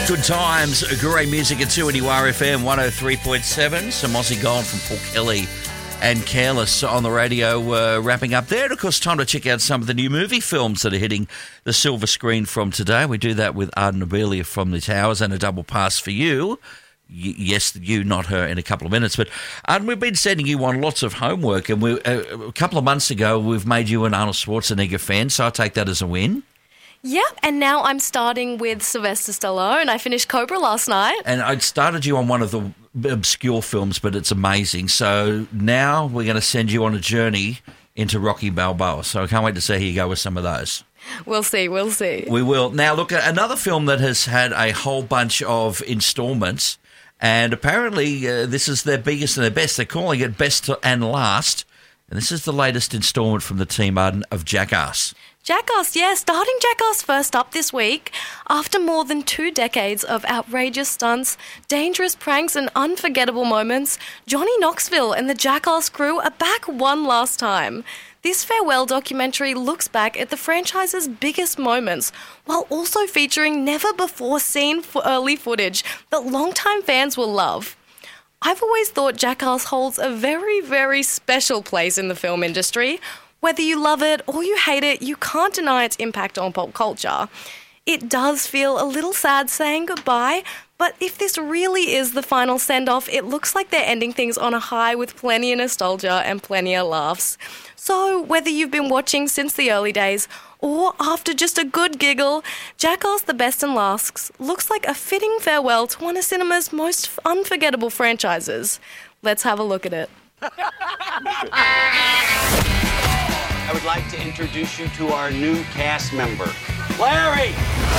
Good times, great music at 2 RFM 103.7. Some Aussie Gold from Paul Kelly and Careless on the radio, wrapping up there. And of course, time to check out some of the new movie films that are hitting the silver screen from today. We do that with Arden Abelia from the Towers and a double pass for you. Yes, you, not her, in a couple of minutes. But Arden, we've been sending you on lots of homework, and a couple of months ago, we've made you an Arnold Schwarzenegger fan, so I take that as a win. Yep, and now I'm starting with Sylvester Stallone. I finished Cobra last night. And I started you on one of the obscure films, but it's amazing. So now we're going to send you on a journey into Rocky Balboa. So I can't wait to see how you go with some of those. We'll see. We will. Now, look, another film that has had a whole bunch of installments, and apparently this is their biggest and their best. They're calling it Best and Last. And this is the latest installment from the team, Arden, of Jackass. Jackass, yeah, starting Jackass first up this week. After more than 2 decades of outrageous stunts, dangerous pranks and unforgettable moments, Johnny Knoxville and the Jackass crew are back one last time. This farewell documentary looks back at the franchise's biggest moments, while also featuring never-before-seen early footage that longtime fans will love. I've always thought Jackass holds a very, very special place in the film industry. Whether you love it or you hate it, you can't deny its impact on pop culture. It does feel a little sad saying goodbye, but if this really is the final send-off, it looks like they're ending things on a high with plenty of nostalgia and plenty of laughs. So whether you've been watching since the early days or after just a good giggle, Jackass the Best and Last looks like a fitting farewell to one of cinema's most unforgettable franchises. Let's have a look at it. I would like to introduce you to our new cast member, Larry!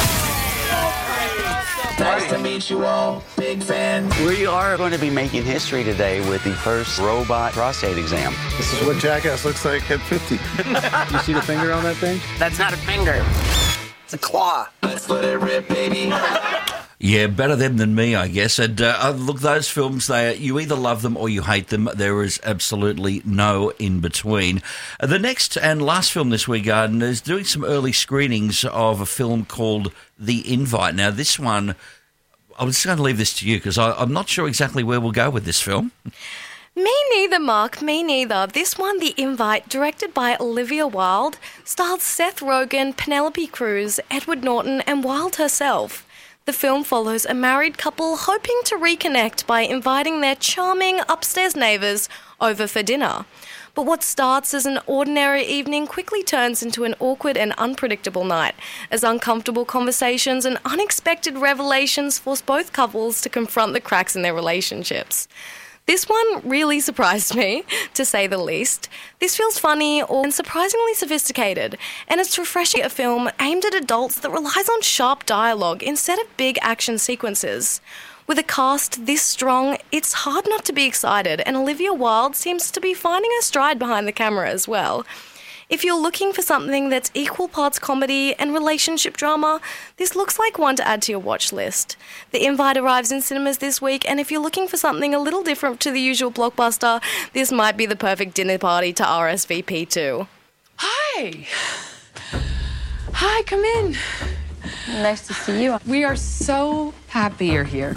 Nice to meet you all. Big fan. We are going to be making history today with the first robot prostate exam. This is what Jackass looks like at 50. You see the finger on that thing? That's not a finger. It's a claw. Let's let it rip, baby. Yeah, better them than me, I guess. And look, those films, you either love them or you hate them. There is absolutely no in between. The next and last film this week, Arden, is doing some early screenings of a film called The Invite. Now, this one, I'm just going to leave this to you because I'm not sure exactly where we'll go with this film. Me neither, Mark, me neither. This one, The Invite, directed by Olivia Wilde, stars Seth Rogen, Penelope Cruz, Edward Norton and Wilde herself. The film follows a married couple hoping to reconnect by inviting their charming upstairs neighbours over for dinner. But what starts as an ordinary evening quickly turns into an awkward and unpredictable night, as uncomfortable conversations and unexpected revelations force both couples to confront the cracks in their relationships. This one really surprised me, to say the least. This feels funny and surprisingly sophisticated, and it's refreshing a film aimed at adults that relies on sharp dialogue instead of big action sequences. With a cast this strong, it's hard not to be excited, and Olivia Wilde seems to be finding her stride behind the camera as well. If you're looking for something that's equal parts comedy and relationship drama, this looks like one to add to your watch list. The Invite arrives in cinemas this week, and if you're looking for something a little different to the usual blockbuster, this might be the perfect dinner party to RSVP to. Hi. Hi, come in. Nice to see you. We are so happy you're here.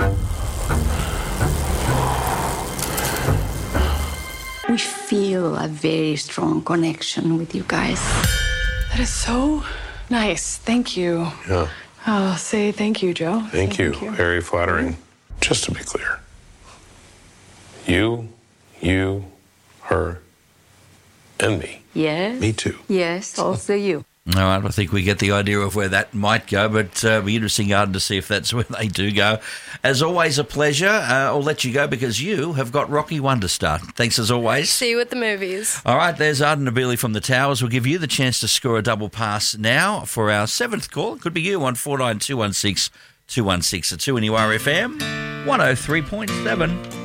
We feel a very strong connection with you guys. That is so nice. Thank you. Yeah. I'll say thank you, Joe. Thank you. Very flattering. Just to be clear. You, her, and me. Yes. Me too. Yes, also you. All right, I think we get the idea of where that might go, but it'll be interesting, Arden, to see if that's where they do go. As always, a pleasure. I'll let you go because you have got Rocky 1 to start. Thanks as always. See you at the movies. All right, there's Arden Abelia from the Towers. We'll give you the chance to score a double pass now for our 7th call. It could be you on 49 216 216 at 2 RFM 103.7.